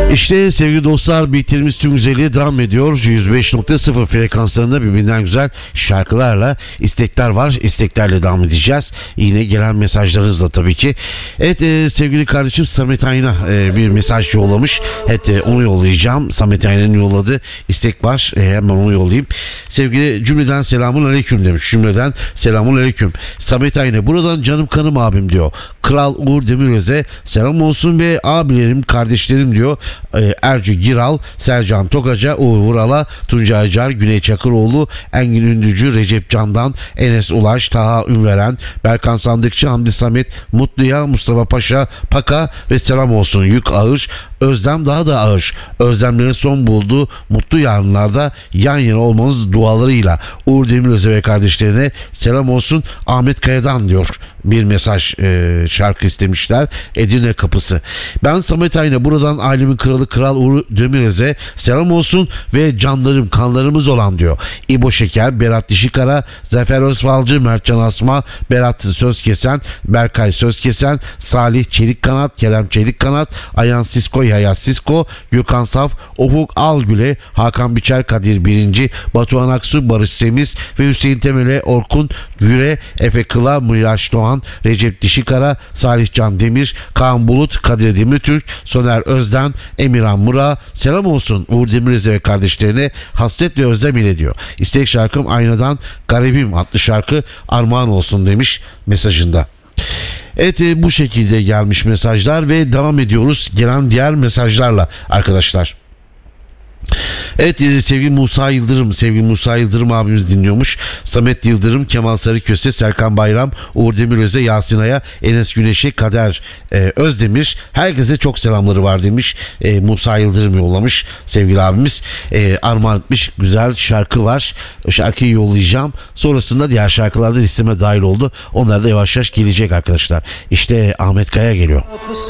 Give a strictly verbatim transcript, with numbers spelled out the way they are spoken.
İşte sevgili dostlar, bitirimiz tüm güzelliğe devam ediyor. yüz beş nokta sıfır frekanslarında birbirinden güzel şarkılarla istekler var. İsteklerle devam edeceğiz. Yine gelen mesajlarınızla tabii ki. Evet e, sevgili kardeşim Samet Ayna e, bir mesaj yollamış. Evet e, onu yollayacağım. Samet Ayna'nın yolladığı istek var. E, hemen onu yollayayım. Sevgili cümleden selamun aleyküm demiş. Cümleden selamun aleyküm. Samet Ayna buradan canım kanım abim diyor. Kral Uğur Demiröz'e selam olsun ve abilerim, kardeşlerim diyor. Ee, Ercü Giral, Sercan Tokaca, Uğur Vural'a, Tuncay Acar, Güney Çakıroğlu, Engin Ündücü, Recep Candan, Enes Ulaş, Taha Ünveren, Berkan Sandıkçı, Hamdi Samet, Mutlu'ya, Mustafa Paşa, Paka ve selam olsun. Yük ağır, özlem daha da ağır. Özlemlerin son bulduğu mutlu yarınlarda yan yana olmanız dualarıyla Uğur Demiröz'e ve kardeşlerine selam olsun. Ahmet Kaya'dan diyor bir mesaj, e, şarkı istemişler. Edirne Kapısı. Ben Samet Ayna buradan ailemin kralı Kral Uğur Demiröz'e selam olsun ve canlarım kanlarımız olan diyor. İbo Şeker, Berat Dişikara, Zafer Özfalcı, Mertcan Asma, Berat Sözkesen, Berkay Sözkesen, Salih Çelikkanat, Kerem Çelikkanat, Ayhan Sisko, Yaya Sisko, Gökhan Saf, Ufuk Algül'e, Hakan Biçer, Kadir Birinci, Batuhan Aksu, Barış Semiz ve Hüseyin Temel'e, Orkun Güre, Efe Kıla, Miraç Doğan, Recep Dişikara, Salih Can Demir, Kaan Bulut, Kadir Demirtürk, Soner Özden, Emirhan Mura, selam olsun Uğur Demiröz'e ve kardeşlerine hasret ve özlem ile diyor. İstek şarkım Aynadan Garibim adlı şarkı armağan olsun demiş mesajında. Evet e, bu şekilde gelmiş mesajlar ve devam ediyoruz gelen diğer mesajlarla arkadaşlar. Evet sevgili Musa Yıldırım, sevgili Musa Yıldırım abimiz dinliyormuş. Samet Yıldırım, Kemal Sarıköse, Serkan Bayram, Uğur Demiröz'e, Yasin Ay'a, Enes Güneş'e, Kader e, Özdemir, herkese çok selamları var demiş. E, Musa Yıldırım yollamış sevgili abimiz. E, armağan etmiş, güzel şarkı var. O şarkıyı yollayacağım. Sonrasında diğer şarkılarda listeme dahil oldu. Onlar da yavaş yavaş gelecek arkadaşlar. İşte Ahmet Kaya geliyor.